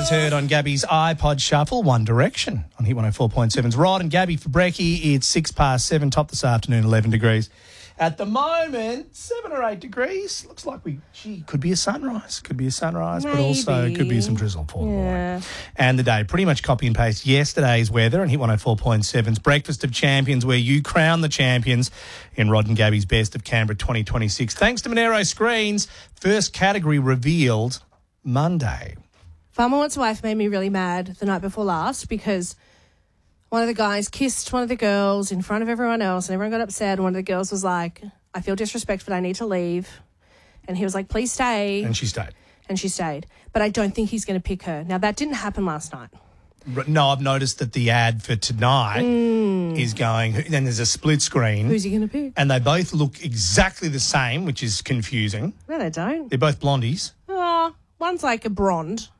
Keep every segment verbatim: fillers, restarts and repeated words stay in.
just heard on Gabby's iPod Shuffle, One Direction on Hit one oh four point seven's Rod and Gabby for brekkie. It's six past seven, top this afternoon, eleven degrees. At the moment, seven or eight degrees. Looks like we, gee, could be a sunrise. Could be a sunrise, Maybe. but also could be some drizzle for the Yeah. morning. And the day, pretty much copy and paste yesterday's weather on Hit one oh four point seven's Breakfast of Champions, where you crown the champions in Rod and Gabby's Best of Canberra twenty twenty-six. Thanks to Monero Screens, first category revealed Monday. Farmer Wants a Wife made me really mad the night before last because one of the guys kissed one of the girls in front of everyone else and everyone got upset. And one of the girls was like, I feel disrespectful, I need to leave. And he was like, please stay. And she stayed. And she stayed. But I don't think he's going to pick her. Now, that didn't happen last night. No, I've noticed that the ad for tonight mm. is going, then there's a split screen. Who's he going to pick? And they both look exactly the same, which is confusing. No, they don't. They're both blondies. Oh, one's like a blonde.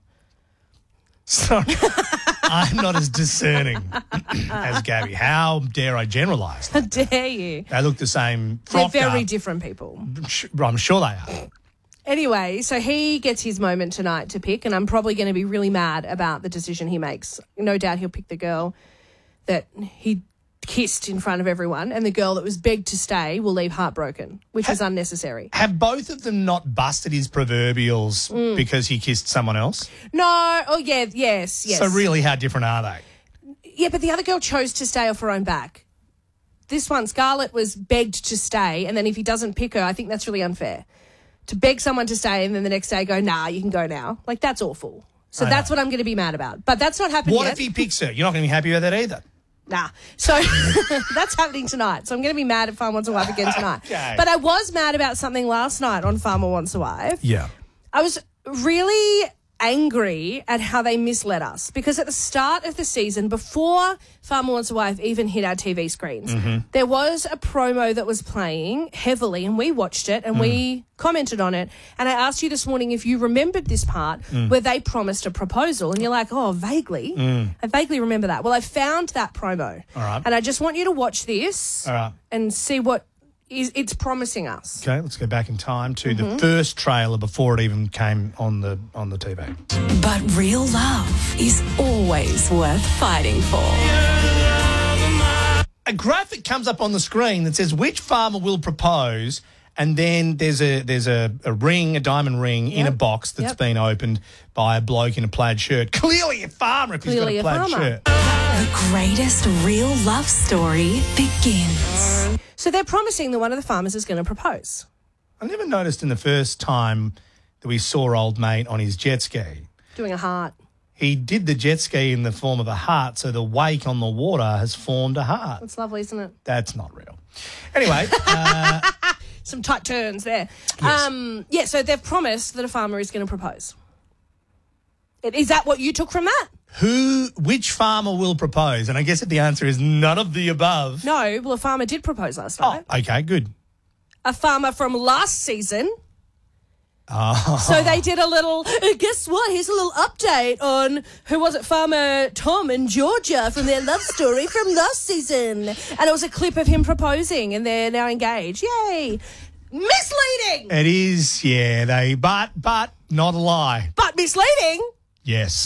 Sorry, I'm not as discerning as Gabby. How dare I generalise? How dare you? They look the same. They're very up. different people. I'm sure they are. Anyway, so he gets his moment tonight to pick, and I'm probably going to be really mad about the decision he makes. No doubt he'll pick the girl that he kissed in front of everyone, and the girl that was begged to stay will leave heartbroken, which ha- was unnecessary. Have both of them not busted his proverbials mm. because he kissed someone else? No. Oh, yeah, yes, yes. So really, how different are they? Yeah, but the other girl chose to stay off her own back. This one, Scarlett, was begged to stay, and then if he doesn't pick her, I think that's really unfair. To beg someone to stay and then the next day go, nah, you can go now. Like, that's awful. So I that's know. what I'm going to be mad about. But that's not happening What yet. if he picks her? You're not going to be happy about that either. Nah. So that's happening tonight. So I'm going to be mad at Farmer Wants a Wife again tonight. Okay. But I was mad about something last night on Farmer Wants a Wife. Yeah. I was really angry at how they misled us because at the start of the season, before Farmer Wants a Wife even hit our T V screens, mm-hmm. there was a promo that was playing heavily and we watched it and mm. we commented on it. And I asked you this morning if you remembered this part mm. where they promised a proposal and you're like, oh, vaguely. Mm. I vaguely remember that. Well, I found that promo. All right. And I just want you to watch this All right. and see what is it's promising us. Okay, let's go back in time to mm-hmm. the first trailer before it even came on the on the T V. But real love is always worth fighting for. A graphic comes up on the screen that says which farmer will propose, and then there's a there's a, a ring, a diamond ring yep. in a box that's yep. been opened by a bloke in a plaid shirt. Clearly a farmer if Clearly he's got a plaid farmer. shirt. The greatest real love story begins. So they're promising that one of the farmers is going to propose. I never noticed in the first time that we saw old mate on his jet ski. Doing a heart. He did the jet ski in the form of a heart, so the wake on the water has formed a heart. That's lovely, isn't it? That's not real. Anyway. uh, Some tight turns there. Yes. Um, yeah, so they've promised that a farmer is going to propose. Is that what you took from that? Who, which farmer will propose? And I guess the answer is none of the above. No, well, a farmer did propose last night. Oh, okay, good. A farmer from last season. Oh. So they did a little, uh, guess what? Here's a little update on, who was it, Farmer Tom and Georgia from their love story from last season. And it was a clip of him proposing and they're now engaged. Yay. Misleading. It is, yeah, they, but, but not a lie. But misleading. Yes.